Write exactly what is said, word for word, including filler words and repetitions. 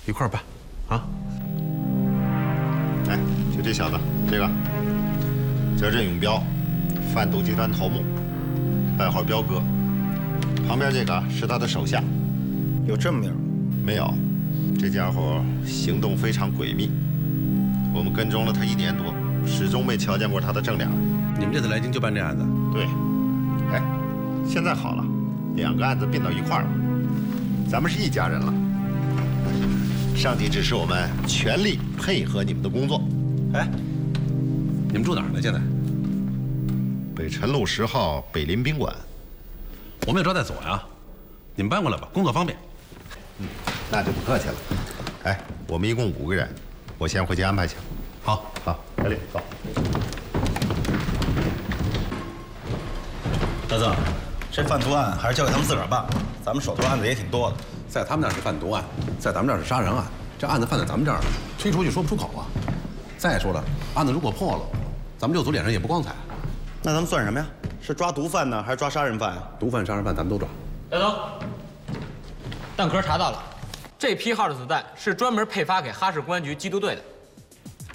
一块儿办，啊！ 哎，就这小子，这个，这任永彪，贩毒集团头目，外号彪哥。旁边这个是他的手下， 有这名？ 没有，这家伙行动非常诡秘，我们跟踪了他一年多，始终没瞧见过他的正脸。 你们这次来京就办这案子？ 对。哎，现在好了，两个案子并到一块儿了，咱们是一家人了。上级指示我们全力配合你们的工作。 哎，你们住哪儿呢？现在？ 北辰路十号北林宾馆。 我们有招待所呀，你们搬过来吧，工作方便。 嗯，那就不客气了。哎，我们一共五个人，我先回去安排去。 好， 好，小李，走。 大曾，这贩毒案还是交给他们自个儿办吧，咱们手头案子也挺多的。 在他们那儿是贩毒案，在咱们这儿是杀人案，这案子犯在咱们这儿，推出去说不出口啊。再说了，案子如果破了，咱们六组脸上也不光彩。 那咱们算什么呀？是抓毒贩呢，还是抓杀人犯呀？ 毒贩、杀人犯咱们都抓。 带走。弹壳查到了，这批号的子弹是专门配发给哈市公安局缉毒队的。